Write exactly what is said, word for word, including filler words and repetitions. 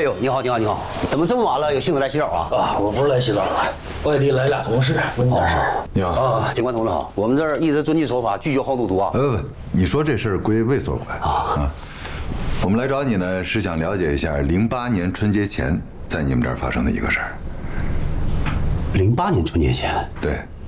呦，你好，你好，你好，怎么这么晚了有兴致来洗澡啊？ 啊，我不是来洗澡的，外地来俩同事，问你点事儿。 你好啊，警官同志好，我们这儿一直遵纪守法，拒绝好赌毒啊。 呃不，你说这事儿归卫所管啊。我们来找你呢，是想了解一下零八年春节前在你们这儿发生的一个事儿。 零八年春节前， 对，